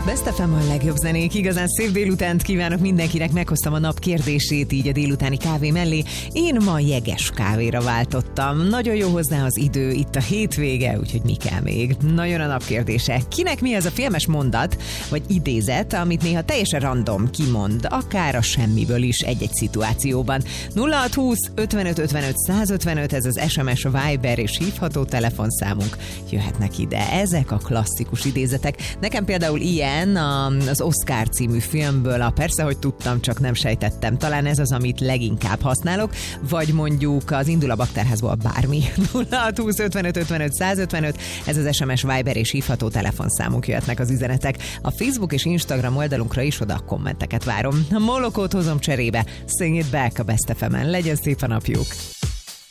Best FM a legjobb zenék, igazán szép délutánt kívánok mindenkinek, meghoztam a nap kérdését így a délutáni kávé mellé. Én ma jeges kávéra váltottam. Nagyon jó hozzá az idő, itt a hétvége, úgyhogy mi kell még? Nagyon a nap kérdése. Kinek mi az a filmes mondat, vagy idézet, amit néha teljesen random kimond, akár a semmiből is egy-egy szituációban. 0620 55 55 155, ez az SMS, Viber és hívható telefonszámunk. Jöhetnek ide. Ezek a klasszikus idézetek. Nekem például ilyen az Oscar című filmből, persze, hogy tudtam, csak nem sejtettem. Talán ez az, amit leginkább használok, vagy mondjuk az Indul a bakterházból bármi. 0620 55 55 155, ez az SMS, Viber és hívható telefonszámunk, jöhetnek az üzenetek. A Facebook és Instagram oldalunkra is oda a kommenteket várom. A Molokót hozom cserébe. Sing it back a Best FM-en. Legyen szép a napjuk!